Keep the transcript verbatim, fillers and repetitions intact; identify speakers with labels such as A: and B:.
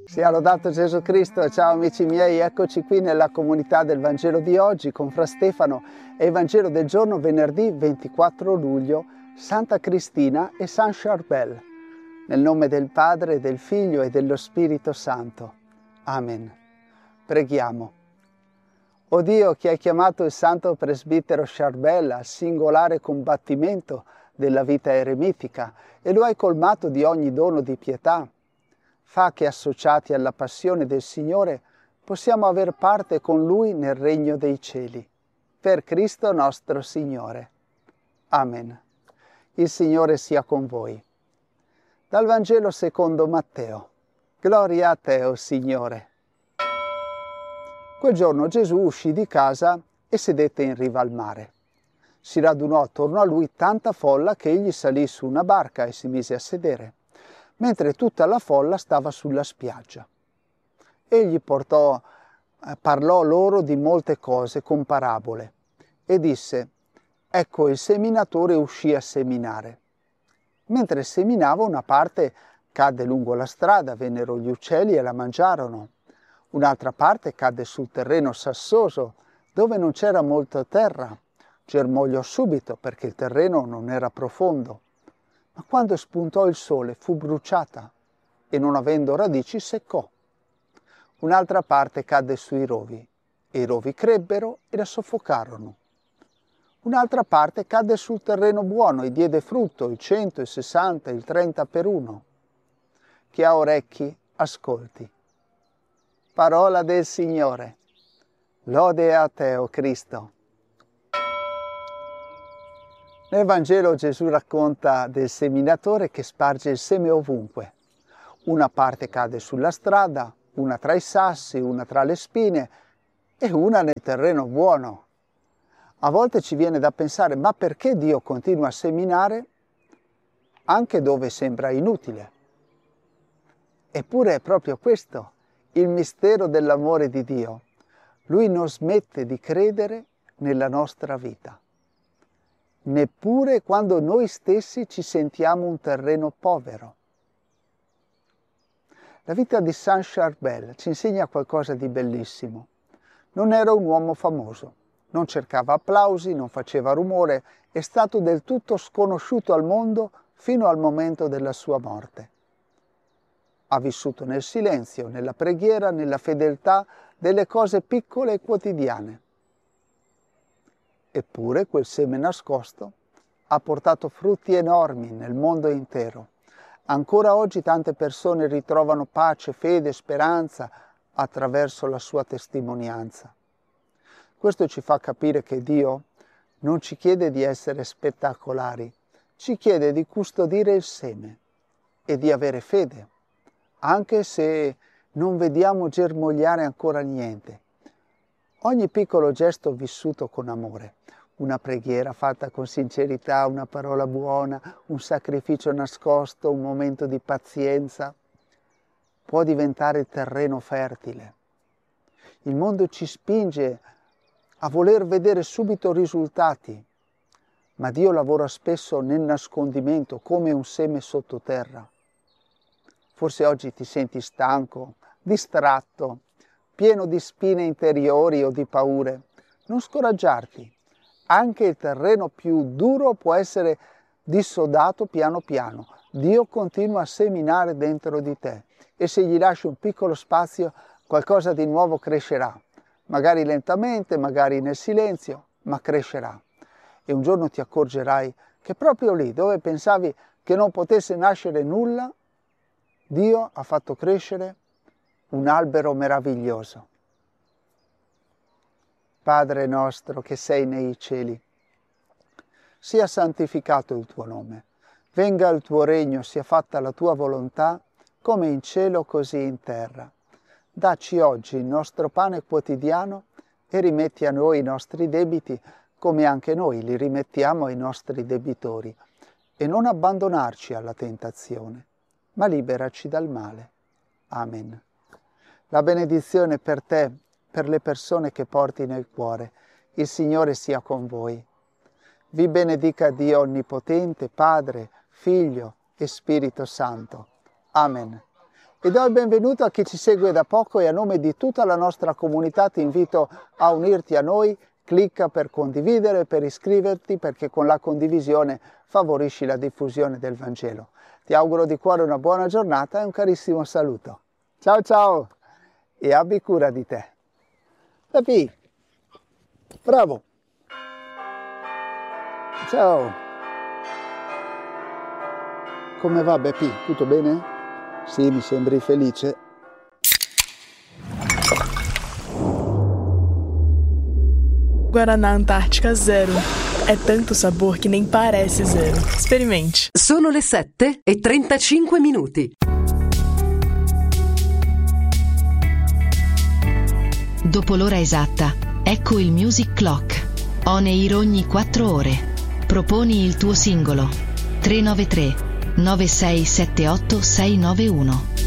A: Sia lodato Gesù Cristo. Ciao amici miei, eccoci qui nella comunità del Vangelo di oggi con Fra Stefano e il Vangelo del giorno venerdì ventiquattro luglio, Santa Cristina e San Charbel. Nel nome del Padre, del Figlio e dello Spirito Santo. Amen. Preghiamo. O Dio, che hai chiamato il santo presbitero Charbel al singolare combattimento della vita eremitica e lo hai colmato di ogni dono di pietà, fa che associati alla passione del Signore possiamo aver parte con Lui nel regno dei cieli. Per Cristo nostro Signore. Amen. Il Signore sia con voi. Dal Vangelo secondo Matteo. Gloria a te, o Signore. Quel giorno Gesù uscì di casa e sedette in riva al mare. Si radunò attorno a lui tanta folla che egli salì su una barca e si mise a sedere, mentre tutta la folla stava sulla spiaggia. Egli portò, eh, parlò loro di molte cose con parabole e disse: ecco, il seminatore uscì a seminare. Mentre seminava, una parte cadde lungo la strada, vennero gli uccelli e la mangiarono. Un'altra parte cadde sul terreno sassoso, dove non c'era molta terra. Germogliò subito perché il terreno non era profondo. Ma quando spuntò il sole fu bruciata e non avendo radici seccò. Un'altra parte cadde sui rovi e i rovi crebbero e la soffocarono. Un'altra parte cadde sul terreno buono e diede frutto, il cento, il sessanta, il trenta per uno. Chi ha orecchi, ascolti. Parola del Signore. Lode a te, o Cristo. Nel Vangelo Gesù racconta del seminatore che sparge il seme ovunque. Una parte cade sulla strada, una tra i sassi, una tra le spine e una nel terreno buono. A volte ci viene da pensare: ma perché Dio continua a seminare anche dove sembra inutile? Eppure è proprio questo il mistero dell'amore di Dio. Lui non smette di credere nella nostra vita, neppure quando noi stessi ci sentiamo un terreno povero. La vita di San Charbel ci insegna qualcosa di bellissimo. Non era un uomo famoso, non cercava applausi, non faceva rumore, è stato del tutto sconosciuto al mondo fino al momento della sua morte. Ha vissuto nel silenzio, nella preghiera, nella fedeltà delle cose piccole e quotidiane. Eppure quel seme nascosto ha portato frutti enormi nel mondo intero. Ancora oggi tante persone ritrovano pace, fede, speranza attraverso la sua testimonianza. Questo ci fa capire che Dio non ci chiede di essere spettacolari, ci chiede di custodire il seme e di avere fede, anche se non vediamo germogliare ancora niente. Ogni piccolo gesto vissuto con amore, una preghiera fatta con sincerità, una parola buona, un sacrificio nascosto, un momento di pazienza, può diventare terreno fertile. Il mondo ci spinge a voler vedere subito risultati, ma Dio lavora spesso nel nascondimento, come un seme sottoterra. Forse oggi ti senti stanco, distratto, pieno di spine interiori o di paure. Non scoraggiarti. Anche il terreno più duro può essere dissodato piano piano. Dio continua a seminare dentro di te e se gli lasci un piccolo spazio, qualcosa di nuovo crescerà. Magari lentamente, magari nel silenzio, ma crescerà. E un giorno ti accorgerai che proprio lì, dove pensavi che non potesse nascere nulla, Dio ha fatto crescere un albero meraviglioso. Padre nostro che sei nei cieli, sia santificato il tuo nome, venga il tuo regno, sia fatta la tua volontà, come in cielo così in terra. Dacci oggi il nostro pane quotidiano e rimetti a noi i nostri debiti, come anche noi li rimettiamo ai nostri debitori, e non abbandonarci alla tentazione, ma liberaci dal male. Amen. La benedizione per te, per le persone che porti nel cuore. Il Signore sia con voi. Vi benedica Dio Onnipotente, Padre, Figlio e Spirito Santo. Amen. E do il benvenuto a chi ci segue da poco e a nome di tutta la nostra comunità ti invito a unirti a noi. Clicca per condividere, per iscriverti, perché con la condivisione favorisci la diffusione del Vangelo. Ti auguro di cuore una buona giornata e un carissimo saluto. Ciao ciao e abbi cura di te. Pepi, bravo. Ciao. Come va Bepi? Tutto bene? Sì, mi sembri felice.
B: Guaraná Antártica Zero. É tanto sabor que nem parece zero. Experimente.
C: Sono le sette e trentacinque minuti.
D: Dopo l'ora esatta, ecco il Music Clock. On air ogni quattro ore. Proponi il tuo singolo. tre nove tre nove sei sette otto sei nove uno.